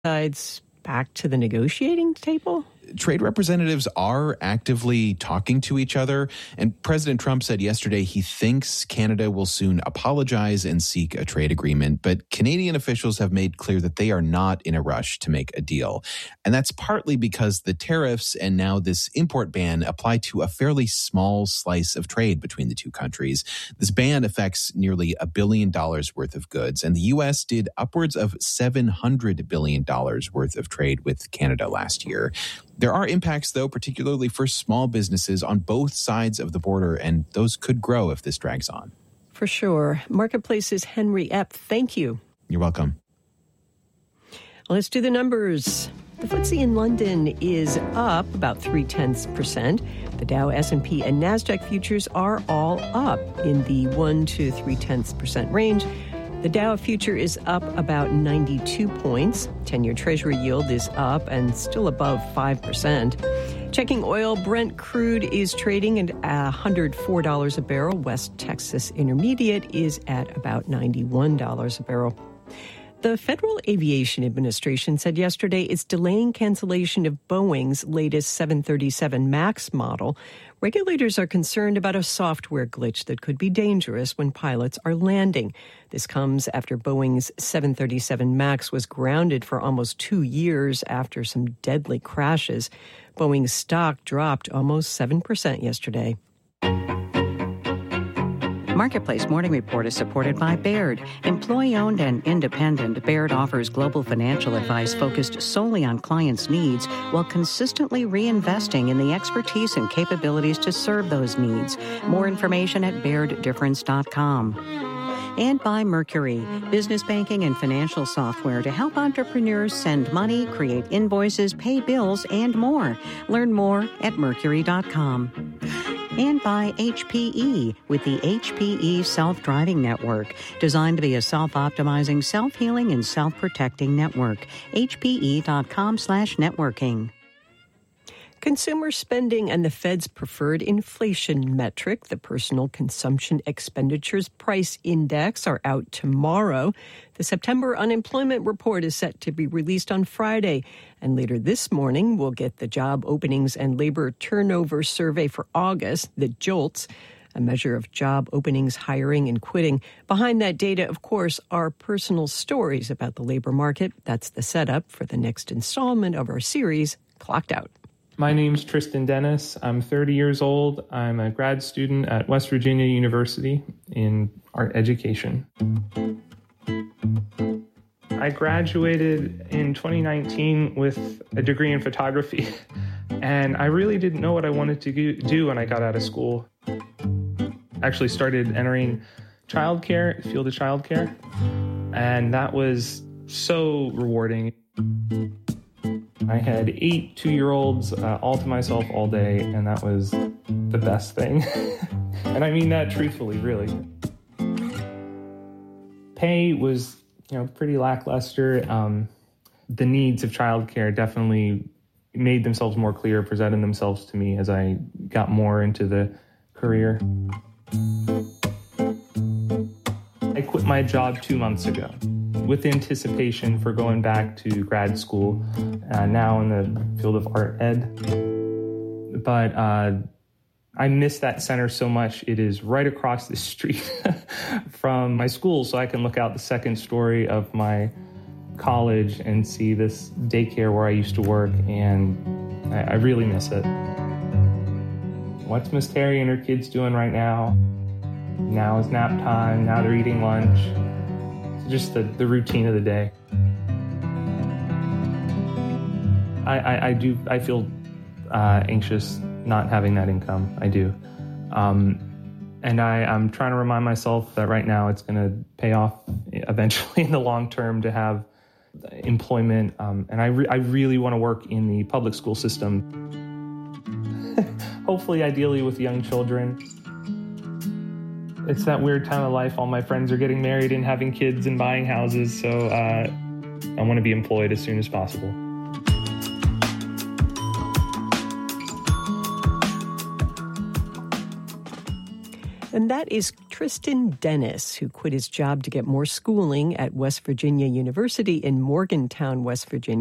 sides back to the negotiating table? Trade representatives are actively talking to each other, and President Trump said yesterday he thinks Canada will soon apologize and seek a trade agreement, but Canadian officials have made clear that they are not in a rush to make a deal. And that's partly because the tariffs and now this import ban apply to a fairly small slice of trade between the two countries. This ban affects nearly $1 billion worth of goods, and the U.S. did upwards of $700 billion worth of trade with Canada last year. There are impacts, though, particularly for small businesses on both sides of the border, and those could grow if this drags on. For sure. Marketplace's Henry Epp, thank you. You're welcome. Let's do the numbers. The FTSE in London is up about 0.3%. The Dow, S&P, and NASDAQ futures are all up in the 1 to 0.3% range. The Dow future is up about 92 points. 10-year Treasury yield is up and still above 5%. Checking oil, Brent crude is trading at $104 a barrel. West Texas Intermediate is at about $91 a barrel. The Federal Aviation Administration said yesterday it's delaying cancellation of Boeing's latest 737 MAX model. Regulators are concerned about a software glitch that could be dangerous when pilots are landing. This comes after Boeing's 737 MAX was grounded for almost 2 years after some deadly crashes. Boeing's stock dropped almost 7% yesterday. Marketplace Morning Report is supported by Baird. Employee-owned and independent, Baird offers global financial advice focused solely on clients' needs while consistently reinvesting in the expertise and capabilities to serve those needs. More information at BairdDifference.com. And by Mercury, business banking and financial software to help entrepreneurs send money, create invoices, pay bills, and more. Learn more at Mercury.com. And by HPE with the HPE Self-Driving Network, designed to be a self-optimizing, self-healing, and self-protecting network. HPE.com/networking. Consumer spending and the Fed's preferred inflation metric, the Personal Consumption Expenditures Price Index, are out tomorrow. The September unemployment report is set to be released on Friday. And later this morning, we'll get the job openings and labor turnover survey for August, the JOLTS, a measure of job openings, hiring, and quitting. Behind that data, of course, are personal stories about the labor market. That's the setup for the next installment of our series, Clocked Out. My name's Tristan Dennis. I'm 30 years old. I'm a grad student at West Virginia University in art education. I graduated in 2019 with a degree in photography, and I really didn't know what I wanted to do when I got out of school. I actually started entering childcare, field of childcare, and that was so rewarding. I had 8 2-year-olds all to myself all day, and that was the best thing. And I mean that truthfully, really. Pay was, pretty lackluster. The needs of childcare definitely made themselves more clear, presented themselves to me as I got more into the career. I quit my job 2 months ago with anticipation for going back to grad school, now in the field of art ed. But I miss that center so much. It is right across the street from my school, so I can look out the second story of my college and see this daycare where I used to work, and I really miss it. What's Miss Terry and her kids doing right now? Now is nap time. Now they're eating lunch. Just the routine of the day. I feel anxious not having that income. I do. And I'm trying to remind myself that right now it's going to pay off eventually in the long term to have employment. And I really want to work in the public school system. Hopefully, ideally with young children. It's that weird time of life. All my friends are getting married and having kids and buying houses, so I want to be employed as soon as possible. And that is Tristan Dennis, who quit his job to get more schooling at West Virginia University in Morgantown, West Virginia.